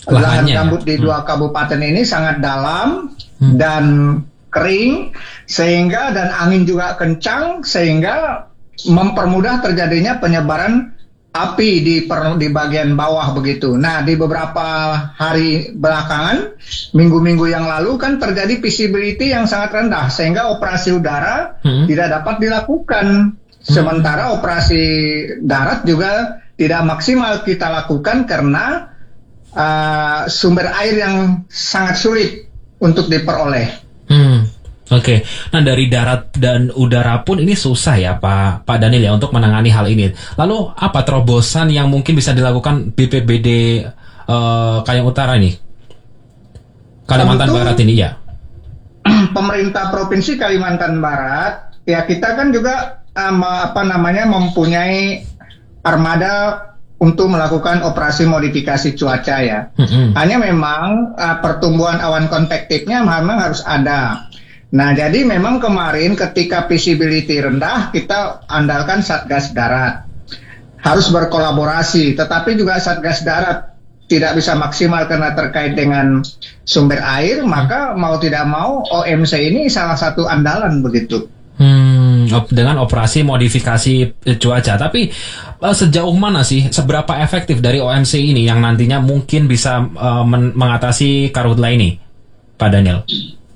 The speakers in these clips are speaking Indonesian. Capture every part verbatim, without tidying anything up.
lahan Lahannya, gambut ya? di dua Hmm. kabupaten ini sangat dalam Hmm. dan kering, sehingga dan angin juga kencang, sehingga mempermudah terjadinya penyebaran api di per, di bagian bawah begitu. Nah, di beberapa hari belakangan, minggu-minggu yang lalu kan terjadi visibility yang sangat rendah, sehingga operasi udara Hmm. tidak dapat dilakukan. Sementara operasi darat juga tidak maksimal kita lakukan karena uh, sumber air yang sangat sulit untuk diperoleh. Hmm. Oke, nah dari darat dan udara pun ini susah ya Pak Pak Daniel ya untuk menangani hal ini. Lalu apa terobosan yang mungkin bisa dilakukan B P B D uh, Kayong Utara nih, Kalimantan Tentu, Barat ini ya? pemerintah Provinsi Kalimantan Barat, ya kita kan juga um, apa namanya mempunyai armada untuk melakukan operasi modifikasi cuaca ya. Mm-hmm. Hanya memang uh, pertumbuhan awan konvektifnya memang harus ada. Nah, jadi memang kemarin ketika visibility rendah, kita andalkan Satgas Darat. Harus berkolaborasi, tetapi juga Satgas Darat tidak bisa maksimal karena terkait dengan sumber air, maka mau tidak mau O M C ini salah satu andalan begitu. Hmm, dengan operasi modifikasi cuaca. Tapi sejauh mana sih, seberapa efektif dari O M C ini yang nantinya mungkin bisa uh, men- mengatasi karhutla ini, Pak Daniel?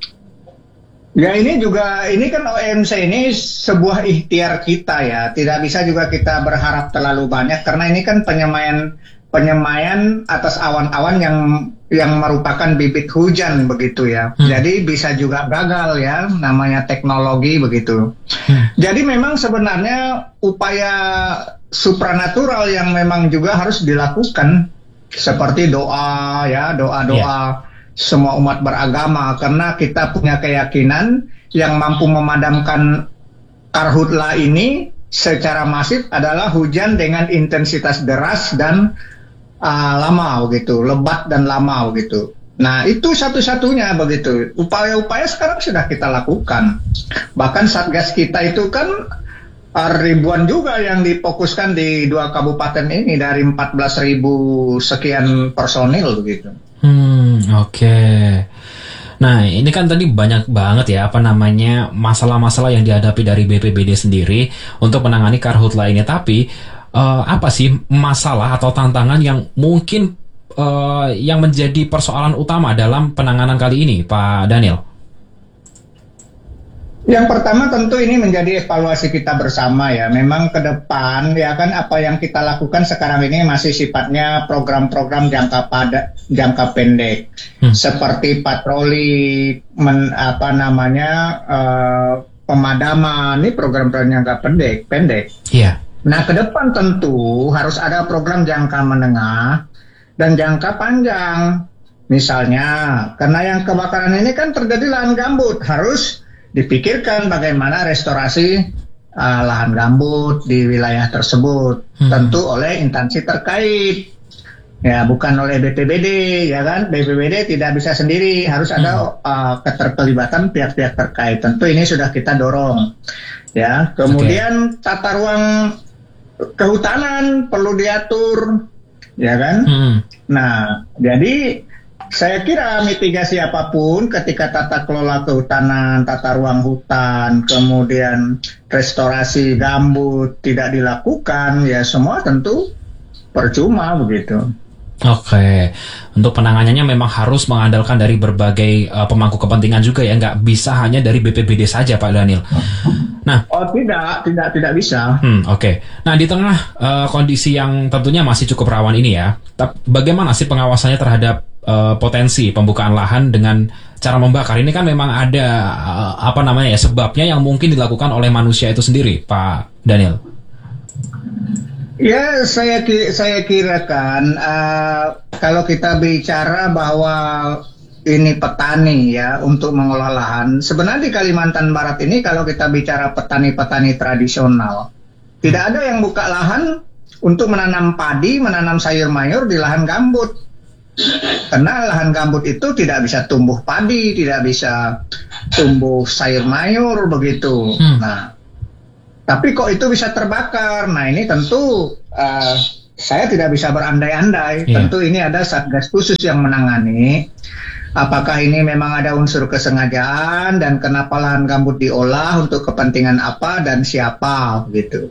Ya ini juga, ini kan O M C ini sebuah ikhtiar kita ya. Tidak bisa juga kita berharap terlalu banyak karena ini kan penyemaian penyemaian atas awan-awan yang yang merupakan bibit hujan begitu ya. Hmm. Jadi bisa juga gagal ya, namanya teknologi begitu. Hmm. Jadi memang sebenarnya upaya supranatural yang memang juga harus dilakukan seperti doa ya, doa-doa yeah. semua umat beragama, karena kita punya keyakinan yang mampu memadamkan karhutla ini secara masif adalah hujan dengan intensitas deras dan uh, lama begitu, lebat dan lama begitu. Nah, itu satu-satunya begitu. Upaya-upaya sekarang sudah kita lakukan. Bahkan Satgas kita itu kan uh, ribuan juga yang difokuskan di dua kabupaten ini dari empat belas ribu sekian personil begitu. Hmm, oke. Okay. Nah, ini kan tadi banyak banget ya apa namanya masalah-masalah yang dihadapi dari B P B D sendiri untuk menangani karhutla ini. Tapi uh, apa sih masalah atau tantangan yang mungkin uh, yang menjadi persoalan utama dalam penanganan kali ini, Pak Daniel? Yang pertama tentu ini menjadi evaluasi kita bersama ya. Memang ke depan ya kan apa yang kita lakukan sekarang ini masih sifatnya program-program jangka pada jangka pendek. Hmm. Seperti patroli men, apa namanya uh, pemadaman, ini program-program jangka pendek, pendek. Iya. Yeah. Nah, ke depan tentu harus ada program jangka menengah dan jangka panjang. Misalnya, karena yang kebakaran ini kan terjadi lahan gambut, harus dipikirkan bagaimana restorasi uh, lahan gambut di wilayah tersebut, hmm. tentu oleh instansi terkait, ya bukan oleh B P B D, ya kan? B P B D tidak bisa sendiri, harus ada uh, keterlibatan pihak-pihak terkait. Tentu ini sudah kita dorong, ya. Kemudian okay. tata ruang kehutanan perlu diatur, ya kan? Hmm. Nah, jadi saya kira mitigasi apapun ketika tata kelola kehutanan, tata ruang hutan, kemudian restorasi gambut tidak dilakukan, ya semua tentu percuma begitu. Oke, untuk penanganannya memang harus mengandalkan dari berbagai uh, pemangku kepentingan juga ya, nggak bisa hanya dari B P B D saja, Pak Daniel. Nah, oh tidak, tidak, tidak bisa. Hmm, Oke, okay. Nah di tengah uh, kondisi yang tentunya masih cukup rawan ini ya, bagaimana sih pengawasannya terhadap uh, potensi pembukaan lahan dengan cara membakar? Ini kan memang ada uh, apa namanya ya sebabnya yang mungkin dilakukan oleh manusia itu sendiri, Pak Daniel. Ya, saya saya kira kan uh, kalau kita bicara bahwa ini petani ya untuk mengolah lahan, sebenarnya di Kalimantan Barat ini kalau kita bicara petani-petani tradisional, tidak ada yang buka lahan untuk menanam padi, menanam sayur mayur di lahan gambut. Karena lahan gambut itu tidak bisa tumbuh padi, tidak bisa tumbuh sayur mayur begitu. Hmm. Nah, tapi kok itu bisa terbakar? Nah ini tentu uh, saya tidak bisa berandai-andai. Iya. Tentu ini ada satgas khusus yang menangani. Apakah ini memang ada unsur kesengajaan dan kenapa lahan gambut diolah untuk kepentingan apa dan siapa gitu.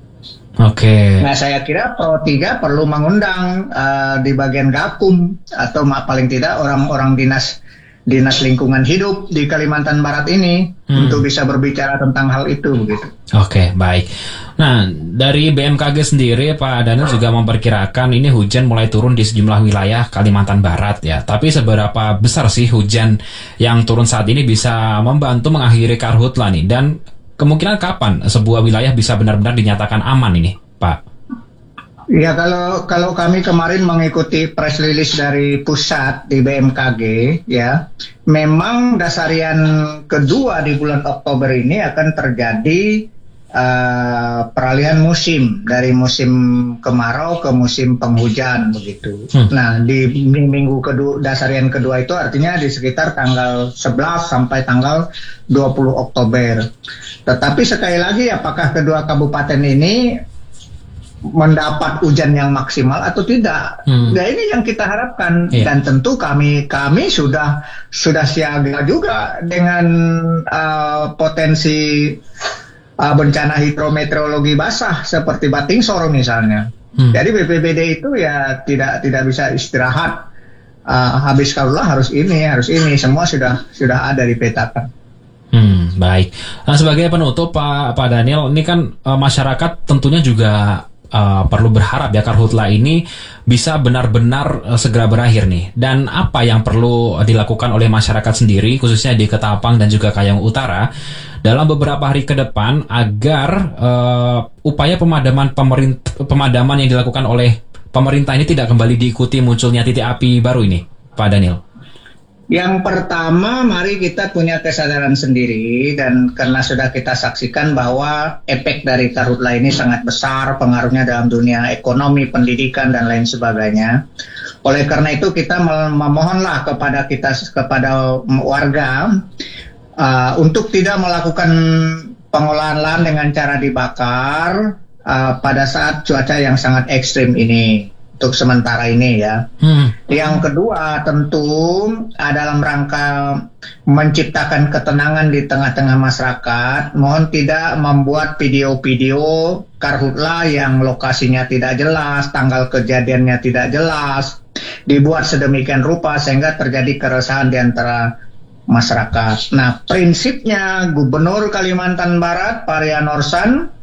Oke. Nah, saya kira Pro tiga perlu mengundang uh, di bagian Gakum atau ma- paling tidak orang-orang dinas dinas lingkungan hidup di Kalimantan Barat ini hmm. untuk bisa berbicara tentang hal itu begitu. Oke, baik. Nah, dari B M K G sendiri Pak Daniel juga memperkirakan ini hujan mulai turun di sejumlah wilayah Kalimantan Barat ya. Tapi seberapa besar sih hujan yang turun saat ini bisa membantu mengakhiri karhutla nih, dan kemungkinan kapan sebuah wilayah bisa benar-benar dinyatakan aman ini, Pak? Ya, kalau kalau kami kemarin mengikuti press release dari pusat di B M K G ya, memang dasarian kedua di bulan Oktober ini akan terjadi uh, peralihan musim dari musim kemarau ke musim penghujan begitu. Hmm. Nah, di minggu kedua dasarian kedua itu artinya di sekitar tanggal sebelas sampai tanggal dua puluh Oktober. Tetapi sekali lagi, apakah kedua kabupaten ini mendapat hujan yang maksimal atau tidak? Hmm. Nah, ini yang kita harapkan. Yeah. Dan tentu kami kami sudah sudah siaga juga dengan uh, potensi uh, bencana hidrometeorologi basah seperti Batingsoro misalnya. Hmm. Jadi B P B D itu ya tidak tidak bisa istirahat. Uh, habis karhutla harus ini harus ini semua sudah sudah ada dipetakan. Hmm, baik. Nah, sebagai penutup Pak Pak Daniel, ini kan uh, masyarakat tentunya juga Uh, perlu berharap ya karhutla ini bisa benar-benar uh, segera berakhir nih. Dan apa yang perlu dilakukan oleh masyarakat sendiri, khususnya di Ketapang dan juga Kayong Utara, dalam beberapa hari ke depan agar uh, upaya pemadaman pemerintah pemadaman yang dilakukan oleh pemerintah ini tidak kembali diikuti munculnya titik api baru ini, Pak Daniel? Yang pertama, mari kita punya kesadaran sendiri, dan karena sudah kita saksikan bahwa efek dari karhutla ini sangat besar pengaruhnya dalam dunia ekonomi, pendidikan, dan lain sebagainya. Oleh karena itu kita memohonlah kepada kita kepada warga uh, untuk tidak melakukan pengolahan lahan dengan cara dibakar uh, pada saat cuaca yang sangat ekstrim ini. Untuk sementara ini ya. Hmm. Yang kedua tentu dalam rangka menciptakan ketenangan di tengah-tengah masyarakat, mohon tidak membuat video-video karhutla yang lokasinya tidak jelas, tanggal kejadiannya tidak jelas, dibuat sedemikian rupa sehingga terjadi keresahan di antara masyarakat. Nah, prinsipnya Gubernur Kalimantan Barat Pak Rian Orsan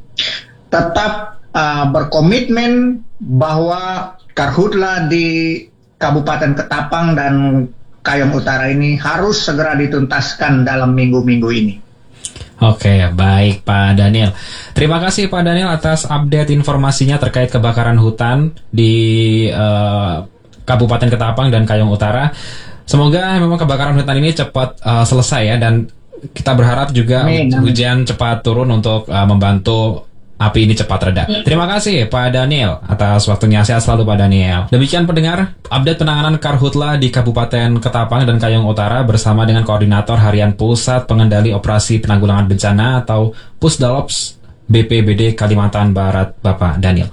tetap uh, berkomitmen bahwa karhutla di Kabupaten Ketapang dan Kayong Utara ini harus segera dituntaskan dalam minggu-minggu ini. Oke, baik Pak Daniel. Terima kasih Pak Daniel atas update informasinya terkait kebakaran hutan di uh, Kabupaten Ketapang dan Kayong Utara. Semoga memang kebakaran hutan ini cepat uh, selesai ya, dan kita berharap juga amin, amin. hujan cepat turun untuk uh, membantu api ini cepat reda. Terima kasih Pak Daniel atas waktunya. Sehat selalu Pak Daniel. Demikian pendengar, update penanganan karhutla di Kabupaten Ketapang dan Kayong Utara bersama dengan Koordinator Harian Pusat Pengendali Operasi Penanggulangan Bencana atau Pusdalops B P B D Kalimantan Barat, Bapak Daniel.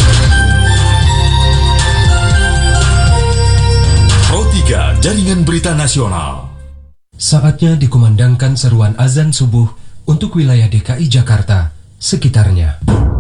Pro tiga Jaringan Berita Nasional. Saatnya dikumandangkan seruan azan subuh untuk wilayah D K I Jakarta sekitarnya.